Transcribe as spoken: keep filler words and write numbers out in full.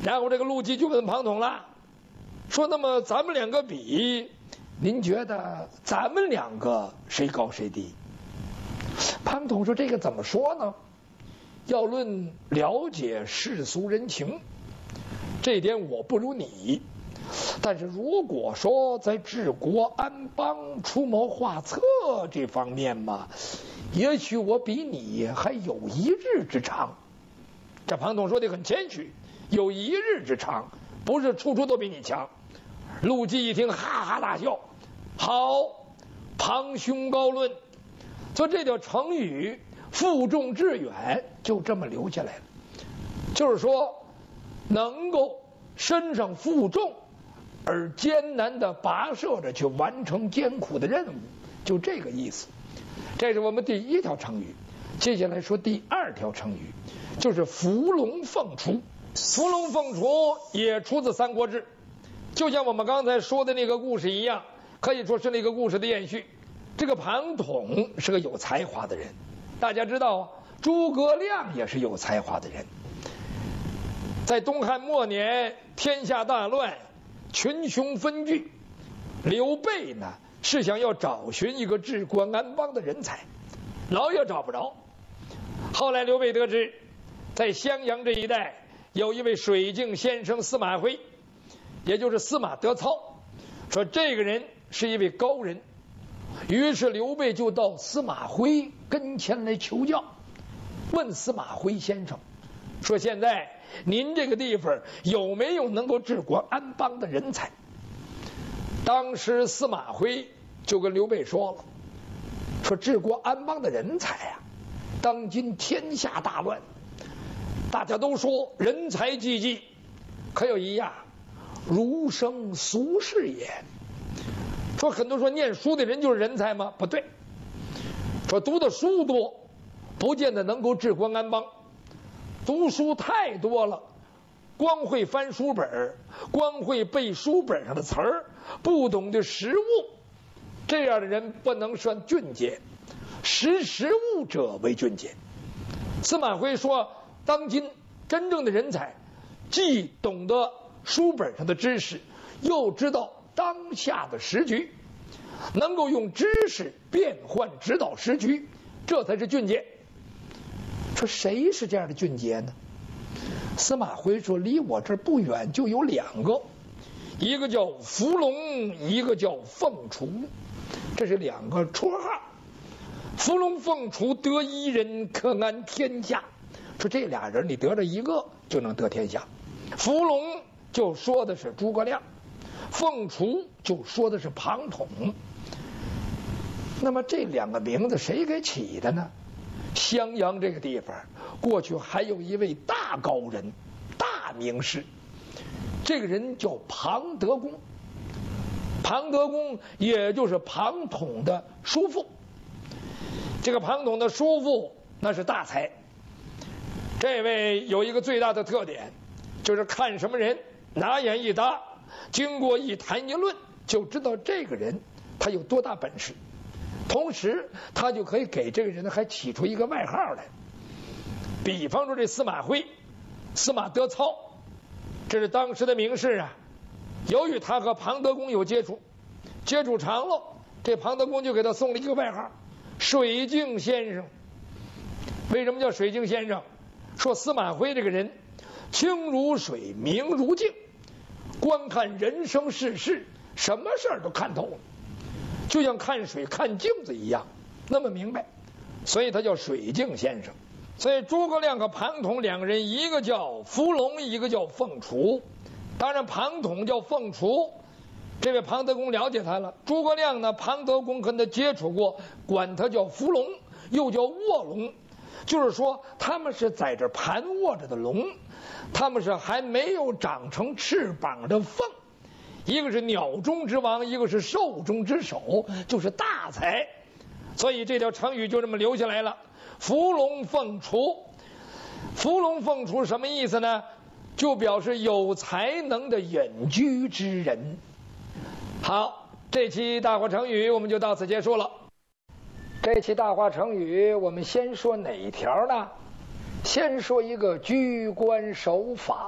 然后这个陆机就问庞统了，说：“那么咱们两个比，您觉得咱们两个谁高谁低？”庞统说：“这个怎么说呢？要论了解世俗人情，这一点我不如你。但是如果说在治国安邦、出谋划策这方面嘛，也许我比你还有一日之长。”这庞统说的很谦虚，有一日之长，不是处处都比你强。陆机一听，哈哈大笑：“好，庞兄高论。”所以这条成语负重致远就这么留下来了，就是说能够身上负重而艰难地跋涉着去完成艰苦的任务，就这个意思。这是我们第一条成语。接下来说第二条成语，就是伏龙凤雏。伏龙凤雏也出自《三国志》，就像我们刚才说的那个故事一样，可以说是那个故事的延续。这个庞统是个有才华的人，大家知道诸葛亮也是有才华的人。在东汉末年，天下大乱，群雄纷聚，刘备呢是想要找寻一个治国安邦的人才，老也找不着。后来刘备得知，在襄阳这一带有一位水镜先生司马徽，也就是司马德操，说这个人是一位高人。于是刘备就到司马徽跟前来求教，问司马徽先生说：“现在您这个地方有没有能够治国安邦的人才？”当时司马徽就跟刘备说了，说治国安邦的人才啊，当今天下大乱，大家都说人才济济，可有一样，儒生俗世也。说很多说念书的人就是人才吗？不对。说读的书多，不见得能够治国安邦。读书太多了，光会翻书本，光会背书本上的词儿，不懂得实务，这样的人不能算俊杰。识时务者为俊杰。司马徽说，当今真正的人才，既懂得书本上的知识，又知道当下的时局，能够用知识变换指导时局，这才是俊杰。说谁是这样的俊杰呢？司马徽说，离我这儿不远就有两个，一个叫伏龙，一个叫凤雏，这是两个绰号。伏龙凤雏得一人，可安天下。说这俩人你得了一个就能得天下。伏龙就说的是诸葛亮，凤雏就说的是庞统。那么这两个名字谁给起的呢？襄阳这个地方过去还有一位大高人、大名士，这个人叫庞德公。庞德公也就是庞统的叔父。这个庞统的叔父那是大才，这位有一个最大的特点，就是看什么人拿眼一搭，经过一谈一论，就知道这个人他有多大本事。同时他就可以给这个人还起出一个外号来，比方说这司马徽、司马德操，这是当时的名士啊。由于他和庞德公有接触，接触长了，这庞德公就给他送了一个外号，水镜先生。为什么叫水镜先生？说司马徽这个人清如水，明如镜，观看人生世事，什么事儿都看透了，就像看水看镜子一样，那么明白，所以他叫水镜先生。所以诸葛亮和庞统两个人，一个叫伏龙，一个叫凤雏。当然庞统叫凤雏，这位庞德公了解他了。诸葛亮呢，庞德公跟他接触过，管他叫伏龙，又叫卧龙，就是说他们是在这盘卧着的龙，他们是还没有长成翅膀的凤。一个是鸟中之王，一个是兽中之首，就是大才。所以这条成语就这么留下来了，伏龙凤雏。伏龙凤雏什么意思呢？就表示有才能的隐居之人。好，这期大话成语我们就到此结束了。这期大话成语我们先说哪一条呢？先说一个居官守法。